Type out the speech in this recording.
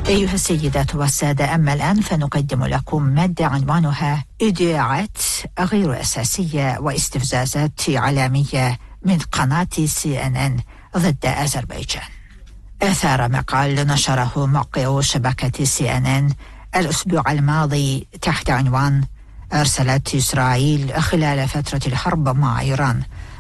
أيها السيدات والسادة، أما الآن فنقدم لكم مادة عنوانها إذاعات غير أساسية واستفزازات إعلامية من قناة CNN ضد أذربيجان. أثار مقال نشره موقع شبكة CNN الأسبوع الماضي تحت عنوان: أرسلت إسرائيل خلال فترة الحرب مع إيران